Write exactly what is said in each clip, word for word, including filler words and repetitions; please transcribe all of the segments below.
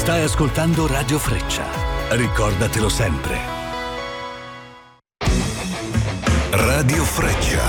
Stai ascoltando Radio Freccia. Ricordatelo sempre. Radio Freccia.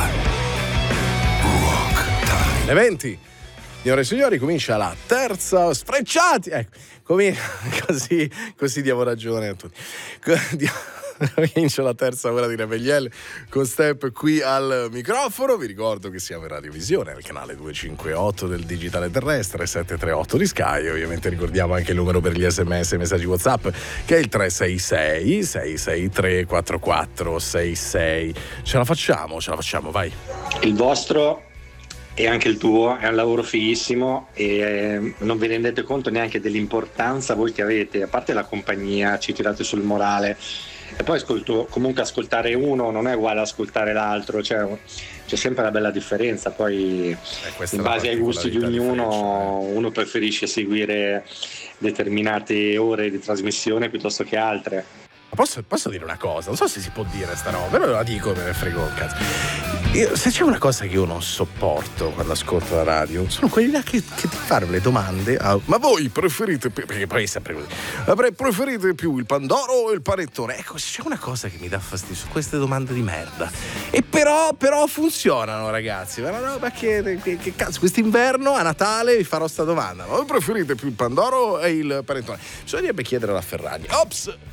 Rock Time. Le venti. Signore e signori, comincia la terza Sfrecciati. Ecco, come, così, così diamo ragione a tutti. Comincia la terza ora di Rebelliel con Step qui al microfono. Vi ricordo che siamo in radiovisione al canale duecentocinquantotto del digitale terrestre, sette tre otto di Sky. Ovviamente ricordiamo anche il numero per gli sms e messaggi WhatsApp, che è il tre sei sei sei sei tre quattro quattro sei sei. Ce la facciamo, ce la facciamo, vai. Il vostro e anche il tuo è un lavoro fighissimo e non vi rendete conto neanche dell'importanza voi che avete, a parte la compagnia, ci tirate sul morale. E poi ascolto, comunque ascoltare uno non è uguale a ascoltare l'altro, cioè c'è sempre una bella differenza. Poi eh, in base ai gusti di ognuno uno preferisce seguire determinate ore di trasmissione piuttosto che altre. Posso, posso dire una cosa? Non so se si può dire sta roba, però la dico, me ne frego un cazzo. Io, se c'è una cosa che io non sopporto quando ascolto la radio, sono quelli là che, che ti fanno le domande a, ma voi preferite, perché poi è sempre così, ma preferite più il pandoro o il panettone? Ecco, se c'è una cosa che mi dà fastidio su queste domande di merda, e però però funzionano, ragazzi, ma una roba che, che, che cazzo, quest'inverno a Natale vi farò sta domanda, ma voi preferite più il pandoro o il panettone? Bisognerebbe chiedere alla Ferragni. Ops!